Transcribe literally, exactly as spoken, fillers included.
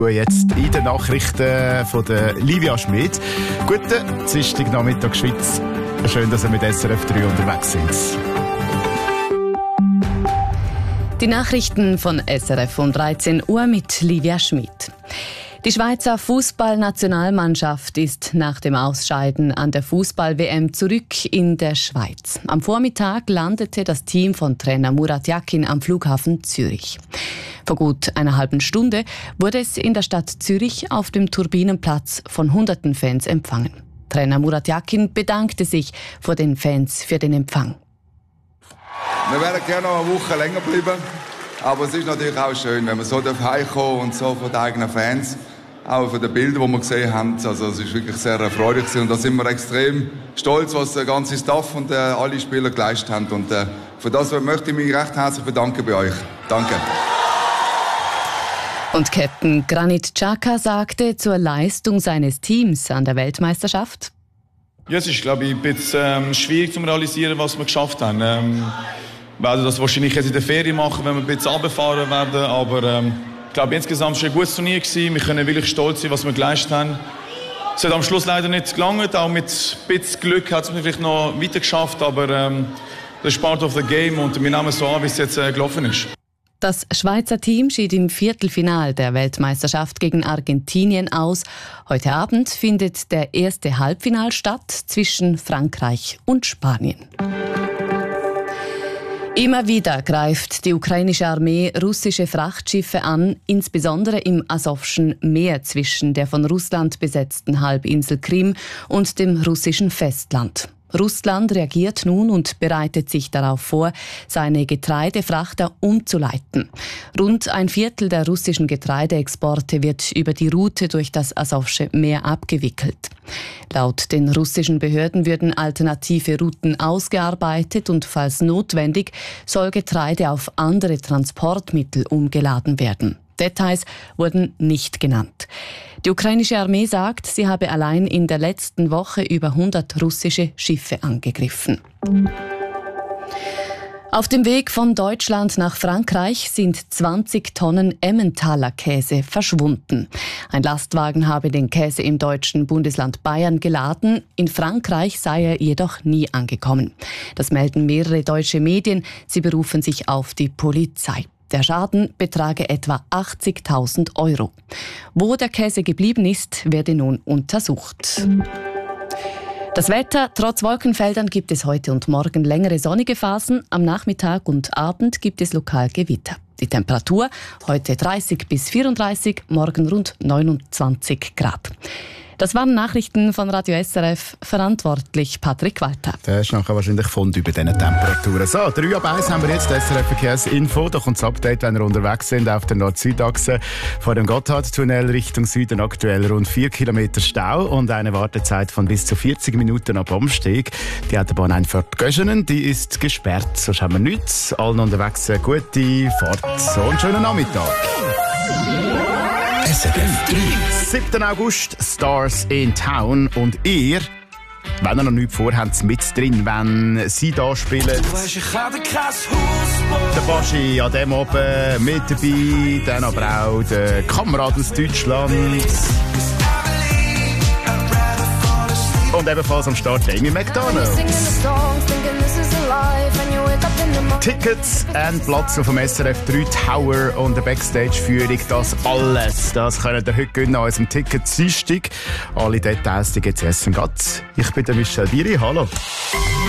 Jetzt in den Nachrichten von der Livia Schmid. Guten Dienstagnachmittag Schweiz. Schön, dass ihr mit S R F drei unterwegs sind. Die Nachrichten von S R F um dreizehn Uhr mit Livia Schmid. Die Schweizer Fußballnationalmannschaft ist nach dem Ausscheiden an der Fußball-W M zurück in der Schweiz. Am Vormittag landete das Team von Trainer Murat Yakin am Flughafen Zürich. Vor gut einer halben Stunde wurde es in der Stadt Zürich auf dem Turbinenplatz von hunderten Fans empfangen. Trainer Murat Yakin bedankte sich vor den Fans für den Empfang. Wir wären gerne noch eine Woche länger bleiben, aber es ist natürlich auch schön, wenn man so heimkommen und so von den eigenen Fans, auch von den Bildern, die wir gesehen haben. Also es ist wirklich sehr erfreulich und da sind wir extrem stolz, was der ganze Staff und äh, alle Spieler geleistet haben. Und äh, für das möchte ich mich recht herzlich bedanken bei euch. Danke. Und Captain Granit Xhaka sagte zur Leistung seines Teams an der Weltmeisterschaft: Ja, es ist, glaube ich, ein bisschen ähm, schwierig zu realisieren, was wir geschafft haben. Ähm, wir werden das wahrscheinlich jetzt in der Ferien machen, wenn wir ein bisschen runterfahren werden. Aber ähm, ich glaube, insgesamt war es ein gutes Turnier gewesen. Wir können wirklich stolz sein, was wir geleistet haben. Es hat am Schluss leider nicht gelangt. Auch mit ein bisschen Glück hat es mir vielleicht noch weiter geschafft. Aber ähm, das ist part of the game und wir nehmen es so an, wie es jetzt äh, gelaufen ist. Das Schweizer Team schied im Viertelfinal der Weltmeisterschaft gegen Argentinien aus. Heute Abend findet der erste Halbfinal statt zwischen Frankreich und Spanien. Immer wieder greift die ukrainische Armee russische Frachtschiffe an, insbesondere im Asowschen Meer zwischen der von Russland besetzten Halbinsel Krim und dem russischen Festland. Russland reagiert nun und bereitet sich darauf vor, seine Getreidefrachter umzuleiten. Rund ein Viertel der russischen Getreideexporte wird über die Route durch das Asowsche Meer abgewickelt. Laut den russischen Behörden würden alternative Routen ausgearbeitet und falls notwendig soll Getreide auf andere Transportmittel umgeladen werden. Details wurden nicht genannt. Die ukrainische Armee sagt, sie habe allein in der letzten Woche über hundert russische Schiffe angegriffen. Auf dem Weg von Deutschland nach Frankreich sind zwanzig Tonnen Emmentaler Käse verschwunden. Ein Lastwagen habe den Käse im deutschen Bundesland Bayern geladen. In Frankreich sei er jedoch nie angekommen. Das melden mehrere deutsche Medien. Sie berufen sich auf die Polizei. Der Schaden betrage etwa achtzigtausend Euro. Wo der Käse geblieben ist, werde nun untersucht. Das Wetter: Trotz Wolkenfeldern gibt es heute und morgen längere sonnige Phasen. Am Nachmittag und Abend gibt es lokal Gewitter. Die Temperatur: heute dreißig bis vierunddreißig, morgen rund neunundzwanzig Grad. Das waren Nachrichten von Radio S R F, verantwortlich Patrick Walter. Der ist nachher wahrscheinlich Fond über diesen Temperaturen. So, drei ab eins haben wir jetzt, S R F Verkehrsinfo. Da kommt das Update, wenn wir unterwegs sind auf der Nord-Süd-Achse vor dem Gotthardtunnel Richtung Süden. Aktuell rund vier Kilometer Stau und eine Wartezeit von bis zu vierzig Minuten ab Umstieg. Die Autobahn Einfahrt Göschenen, die ist gesperrt. Sonst haben wir nichts. Allen unterwegs eine gute Fahrt. So, einen schönen Nachmittag. S R F drei. siebten August, Stars in Town. Und ihr, wenn ihr noch nichts vorhabt, mit drin, wenn sie da spielen. Du weißt, ich habe kein Hausboot. Der Baschi an dem oben mit dabei, dann aber auch der Kamerad aus Deutschland. Und ebenfalls am Start Amy McDonald. Tickets und Platz auf dem S R F drei Tower und der Backstage-Führung, das alles, das könnt ihr heute gewinnen an unserem Ticket-Dienstag. Alle Details, die gibt es erst im Gatz. Ich bin der Michel Biri, hallo.